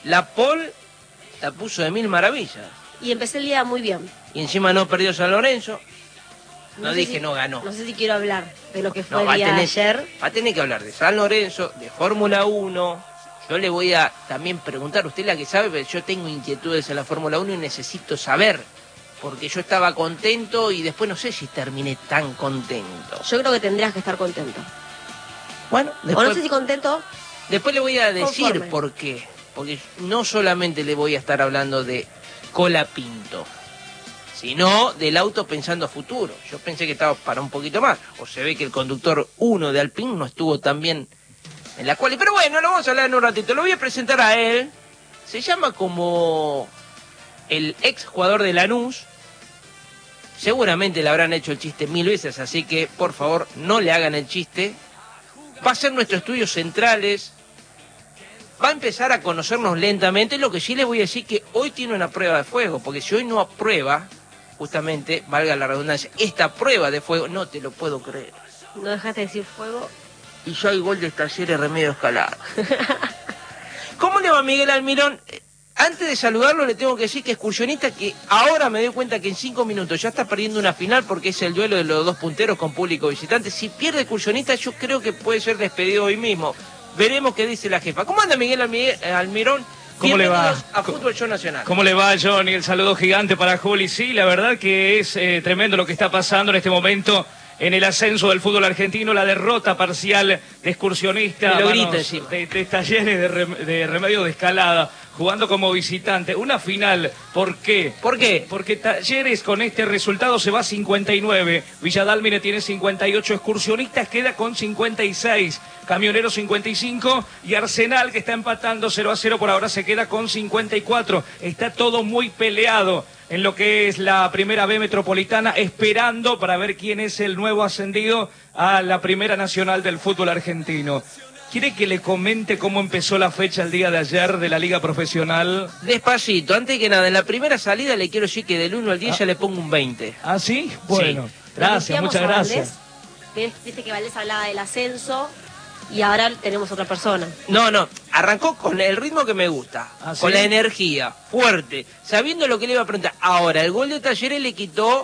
La Pol la puso de mil maravillas. Y empecé el día muy bien. Y encima no perdió San Lorenzo. No sé dije si- no ganó. No sé si quiero hablar de lo que fue No, va a el día de tener, ayer. va a tener que hablar de San Lorenzo, de Fórmula 1. Yo le voy a también preguntar, usted la que sabe, pero yo tengo inquietudes en la Fórmula 1 y necesito saber. Porque yo estaba contento y después no sé si terminé tan contento. Yo creo que tendrías que estar contento. Bueno, O después, no sé si contento. después le voy a decir Conforme. por qué. Porque no solamente le voy a estar hablando de Colapinto, sino del auto pensando a futuro. Yo pensé que estaba para un poquito más. O se ve que el conductor 1 de Alpine no estuvo tan bien en la quali. Pero bueno, lo vamos a hablar en un ratito. Lo voy a presentar a él. Se llama como el ex jugador de Lanús. Seguramente le habrán hecho el chiste 1000 veces, así que por favor no le hagan el chiste. Va a ser nuestros estudios centrales. Va a empezar a conocernos lentamente. Lo que sí les voy a decir que hoy tiene una prueba de fuego, porque si hoy no aprueba, justamente, valga la redundancia, esta prueba de fuego, no te lo puedo creer. No dejaste de decir fuego. Y ya hay gol de Talleres Remedio Escalada. ¿Cómo le va Miguel Almirón? Antes de saludarlo le tengo que decir que Excursionista, que ahora me doy cuenta que en 5 minutos ya está perdiendo una final porque es el duelo de los dos punteros con público visitante. Si pierde Excursionista yo creo que puede ser despedido hoy mismo. Veremos qué dice la jefa. ¿Cómo anda Miguel Almirón? ¿Cómo le va? Bienvenidos a Fútbol Show Nacional. ¿Cómo le va, Johnny? El saludo gigante para Juli. Sí, la verdad que es tremendo lo que está pasando en este momento en el ascenso del fútbol argentino, la derrota parcial de Excursionista, Que lo manos grite, sí. de Talleres de Remedio de Escalada, jugando como visitante. Una final, ¿por qué? ¿Por qué? Porque Talleres con este resultado se va a 59, Villadalmine tiene 58, Excursionistas queda con 56, Camioneros 55 y Arsenal, que está empatando 0-0 por ahora, se queda con 54. Está todo muy peleado en lo que es la primera B metropolitana, esperando para ver quién es el nuevo ascendido a la Primera Nacional del fútbol argentino. ¿Quiere que le comente cómo empezó la fecha el día de ayer de la Liga Profesional? Despacito, antes que nada, en la primera salida le quiero decir que del 1 al 10 ya le pongo un 20. ¿Ah, sí? Bueno, Sí. gracias, Conocíamos muchas a gracias. Valdés. Viste que Valdés hablaba del ascenso y ahora tenemos otra persona. No, arrancó con el ritmo que me gusta, ¿Ah, sí? con la energía, fuerte, sabiendo lo que le iba a preguntar. Ahora, el gol de Talleres le quitó,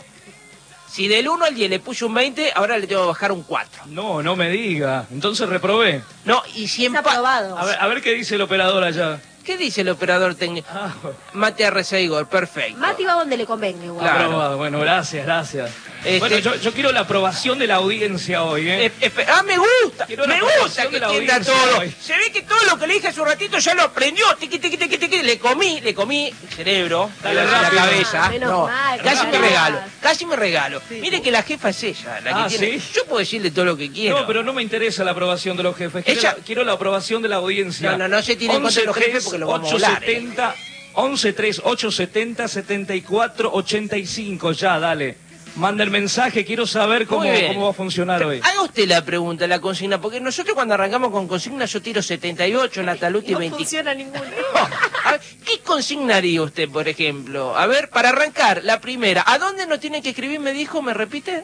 si del 1 al 10 le puso un 20, ahora le tengo que bajar un 4. No, no me diga. Entonces reprobé. No, y si Está aprobado. A ver qué dice el operador allá. ¿Qué dice el operador técnico? Ah, Mate a Reseigor, perfecto. Mati va donde le convenga igual. Claro. aprobado. Bueno, gracias. Este- Bueno, yo quiero la aprobación de la audiencia hoy, ¿eh? Me gusta, Quiero la me gusta aprobación que de la entienda audiencia todo. hoy. Se ve que todo lo que le dije hace un ratito ya lo aprendió. Tiqui, le comí el cerebro, Dale, la rápido. cabeza. Menos No, mal, casi me claro. regalo. Mire que la jefa es ella, la que Ah, tiene. ¿sí? Yo puedo decirle todo lo que quiero. No, pero no me interesa la aprobación de los jefes. Quiero la aprobación de la audiencia. No se tiene en cuenta los jefes porque lo vamos a hablar, 11-3-870-74-85. Ya, dale. Manda el mensaje, quiero saber cómo Muy bien. va a funcionar hoy. Haga usted la pregunta, la consigna, porque nosotros cuando arrancamos con consigna yo tiro 78, Nataluti No 20. funciona ninguno. A ver, ¿qué consignaría usted, por ejemplo? A ver, para arrancar, la primera. ¿A dónde nos tiene que escribir, me dijo? ¿Me repite?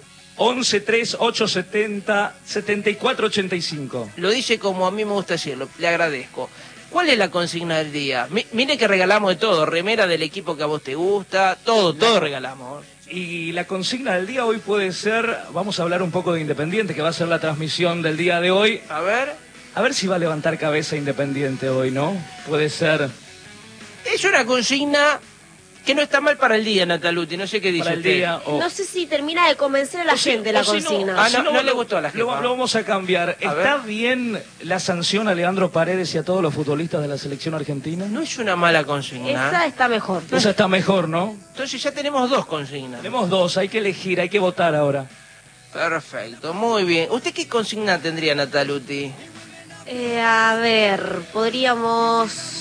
11-3-870-74-85. Lo dice como a mí me gusta decirlo, le agradezco. ¿Cuál es la consigna del día? Mire que regalamos de todo, remera del equipo que a vos te gusta, todo regalamos. Y la consigna del día hoy puede ser, vamos a hablar un poco de Independiente, que va a ser la transmisión del día de hoy. A ver, A ver si va a levantar cabeza Independiente hoy, ¿no? Puede ser es una consigna que no está mal para el día, Nataluti, no sé qué dice para el usted. día. No sé si termina de convencer a la O si- gente la o si no- consigna. Ah, no le gustó a la jefa. Lo vamos a cambiar. A ¿Está ver. bien la sanción a Leandro Paredes y a todos los futbolistas de la selección argentina? No es una mala consigna. Esa está mejor. Esa está mejor, ¿no? Entonces ya tenemos dos consignas. Tenemos dos, hay que elegir, hay que votar ahora. Perfecto, muy bien. ¿Usted qué consigna tendría, Nataluti? A ver, podríamos...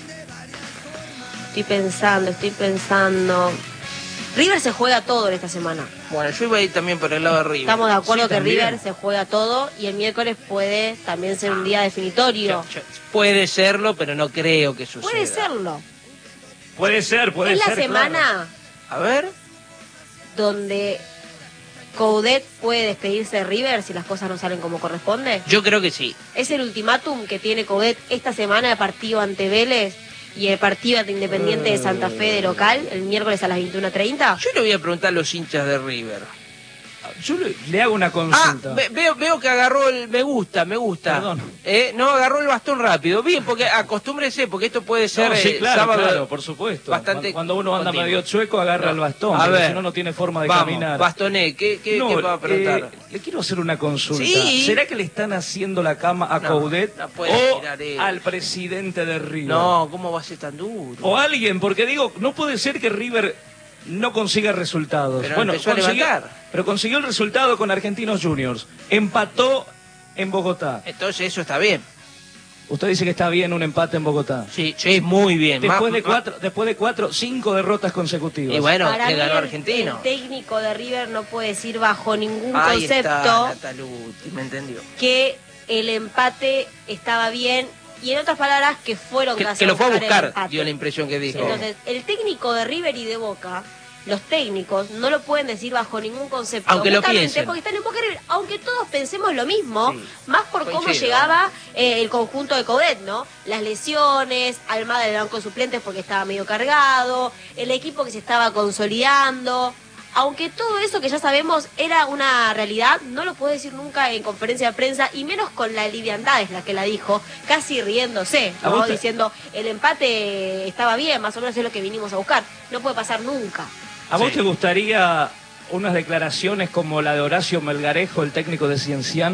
Estoy pensando. River se juega todo en esta semana. Bueno, yo iba a ir también por el lado de River. Estamos de acuerdo Sí, que también. River se juega todo y el miércoles puede también ser un día definitorio. Puede serlo, pero no creo que suceda. Puede serlo. Puede ser, Es la claro. semana A ver, donde Coudet puede despedirse de River si las cosas no salen como corresponde. yo creo que sí. Es el ultimátum que tiene Coudet esta semana de partido ante Vélez. y el partido de Independiente de Santa Fe de local, el miércoles a las 21:30? Yo le voy a preguntar a los hinchas de River. Yo le hago una consulta. Veo que agarró el me gusta. Perdón. No, agarró el bastón rápido. Bien, porque acostúmbrese, porque esto puede ser No, sí, claro, sábado. claro, por supuesto. Bastante Cuando uno anda continuo. medio chueco, agarra el bastón. A ver, si no tiene forma de vamos, caminar. Bastoné, ¿qué va a preguntar? Le quiero hacer una consulta. Sí. ¿Será que le están haciendo la cama a No, Coudet no puede o tirar eso. al presidente de River? No, ¿cómo va a ser tan duro? O alguien, porque digo, no puede ser que River no consiga resultados. Pero empezó a levantar. Pero consiguió el resultado con Argentinos Juniors. Empató en Bogotá. Entonces eso está bien. Usted dice que está bien un empate en Bogotá. Sí, muy bien. Después de 5 derrotas consecutivas. Y bueno, Para le mí ganó el Argentino. técnico de River no puede decir bajo ningún Ahí concepto está, Nataluti, me entendió. que el empate estaba bien, y en otras palabras que fueron Que lo fue a el buscar, empate. dio la impresión que dijo. Entonces, el técnico de River y de Boca, los técnicos no lo pueden decir bajo ningún concepto. Aunque lo Justamente piensen. porque están en Boca y River, aunque todos pensemos lo mismo, Sí. más por cómo Coincido. llegaba el conjunto de Coudet, ¿no? Las lesiones, Almada en el banco de suplentes porque estaba medio cargado, el equipo que se estaba consolidando. Aunque todo eso que ya sabemos era una realidad, no lo puede decir nunca en conferencia de prensa, y menos con la liviandad es la que la dijo, casi riéndose, ¿A ¿no? vos te- Diciendo, el empate estaba bien, más o menos es lo que vinimos a buscar. No puede pasar nunca. ¿A vos Sí. te gustaría unas declaraciones como la de Horacio Melgarejo, el técnico de Cienciano?